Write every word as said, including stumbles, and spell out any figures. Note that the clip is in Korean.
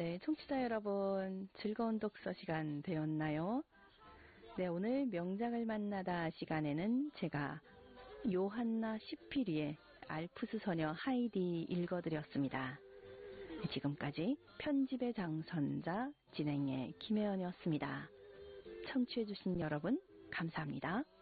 네, 청취자 여러분, 즐거운 독서 시간 되었나요? 네, 오늘 명작을 만나다 시간에는 제가 요한나 시피리의 알프스 소녀 하이디 읽어드렸습니다. 지금까지 편집의 장선자, 진행의 김혜연이었습니다. 청취해주신 여러분, 감사합니다.